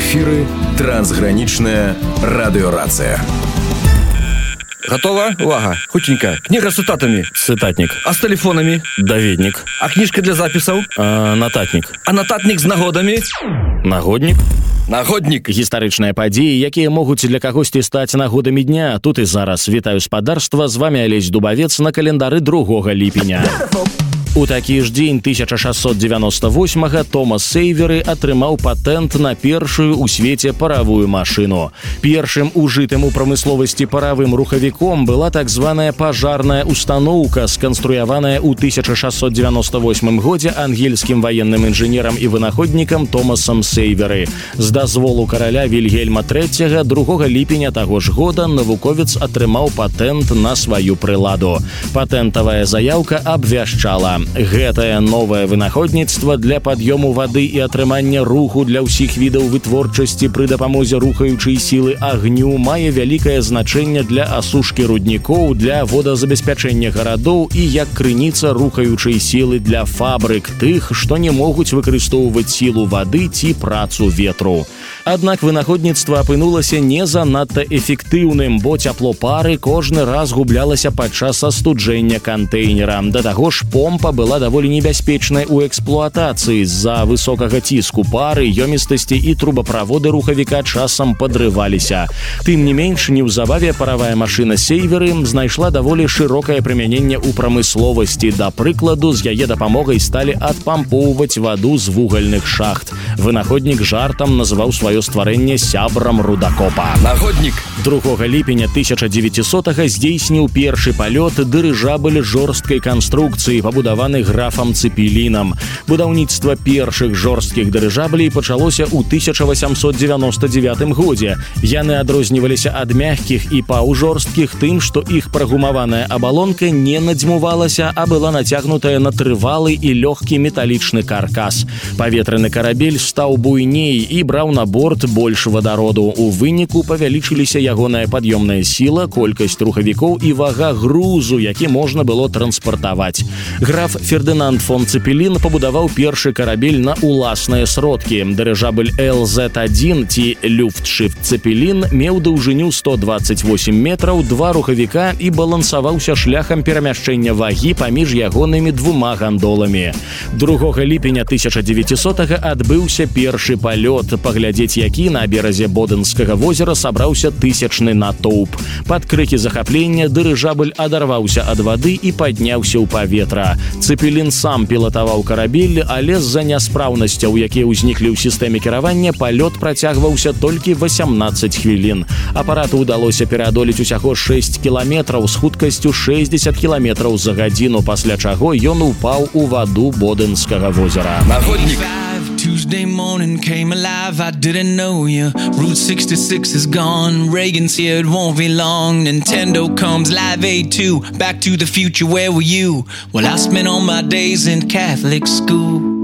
эфіры трансгранічная радыёрацыя. Готова? Увага. Хутенько. Книга с цитатами. Цитатник. А с телефонами? Даведник. А книжка для записаў? Нататник. А нататник з нагодамі? Нагодник. Нагодник. Гістарычныя падзеі, якія могуць для кагосьці стаць нагодамі дня. Тут і зараз. Вітаю спадарства, з вами Алесь Дубавец на календары 2 ліпеня. У такі ж дзень 1698-га Томас Сейверы атрымаў патэнт на першую ў свеце паравую машыну. Першым ужытым у прамысловасці паравым рухавіком была так званая пажарная устаноўка, сканструяваная ў 1698 годзе ангельскім ваенным інжынерам і вынаходнікам Томасам Сейверы. З дазволу караля Вільгельма III 2 ліпеня таго ж года навуковец атрымаў патэнт на сваю прыладу. Патэнтавая заяўка абвяшчала: гэтае новае вынаходніцтва для пад'ёму вады і атрымання руху для ўсіх відаў вытворчасці пры дапамозе рухаючай сілы агню мае вялікае значэнне для асушкі руднікоў, для водазабеспячэння гарадоў і як крыніца рухаючай сілы для фабрык, тых, што не могуць выкарыстоўваць сілу вады ці працу ветру. Аднак вынаходніцтва апынулася не занадта эфектыўным, бо цяпло пары кожны раз гублялася падчас астуджэння кантэйнера. Да таго ж помпа была даволі небяспечнай у эксплуатацыі. З-за высокага ціску пары, ёмістасці і трубаправоды рухавіка часам падрываліся. Тым не менш, неўзабаве паравая машына Сейверы знайшла даволі шырокае прымяненне ў прамысловасці. Да прыкладу, з яе дапамогай сталі адпампоўваць ваду з вугальных шахт. Вынаходнік жартам называў сваё стварэнне сябрам рудакопа. Нагоднік. 2 ліпеня 1900-га здзейсніў першы палёт дырыжабль жорсткай канструкцыі, пабудаваны графам Цепелінам. Будаўніцтва першых жорсткіх дырыжаблей пачалося ў 1899 годзе. Яны адрозніваліся ад мягкіх і паўжорсткіх тым, што іх прагумаваная абалонка не надзьмувалася, а была нацягнутая на трывалы і лёгкі металічны каркас. Паветраны карабель стаў буйней і браў на борт больш вадароду. У выніку павялічыліся ягоная пад'ёмная сіла, колькасць рухавікоў і вага грузу, які можна было транспартаваць. Граф Фердынанд фон Цепелін пабудаваў першы карабель на уласныя сродкі. Дырыжабль LZ-1 ці Люфтшифт Цепелін меў даўжыню 128 метраў, 2 рухавіка і балансаваўся шляхам перамяшчэння вагі паміж ягонымі 2 гандоламі. 2 ліпеня 1900-га адбыўся першы палёт, паглядзець які на беразе Бодэнскага возера сабраўся тысячны натоўп. Пад крыкі захаплення дырыжабль адарваўся ад вады і падняўся ў паветра. Цепелін сам пілатаваў карабель, але з-за няспраўнасцяў, якія ўзніклі ў сістэме кіравання, палёт працягваўся толькі 18 хвілін. Апарату ўдалося пераадолець усяго 6 кіламетраў з хуткасцю 60 кіламетраў за гадзіну, пасля чаго ён упаў у ваду Бодэнскага возера. Нагоднік. Tuesday morning came alive, I didn't know you. Route 66 is gone, Reagan's here, it won't be long. Nintendo comes, Live Aid 2, Back to the Future, where were you? Well, I spent all my days in Catholic school.